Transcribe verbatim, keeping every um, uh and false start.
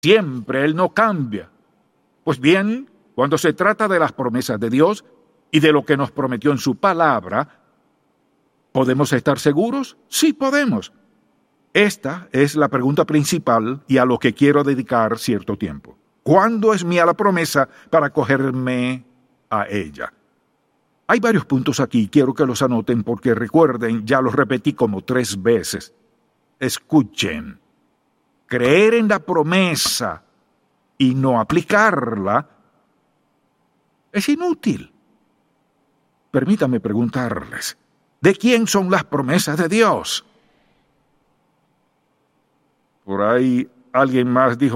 Siempre Él no cambia. Pues bien, cuando se trata de las promesas de Dios y de lo que nos prometió en su palabra, ¿podemos estar seguros? Sí, podemos. Esta es la pregunta principal y a lo que quiero dedicar cierto tiempo. ¿Cuándo es mía la promesa para acogerme a ella? Hay varios puntos aquí, quiero que los anoten porque recuerden, ya los repetí como tres veces. Escuchen. Creer en la promesa y no aplicarla es inútil. Permítanme preguntarles, ¿de quién son las promesas de Dios? Por ahí alguien más dijo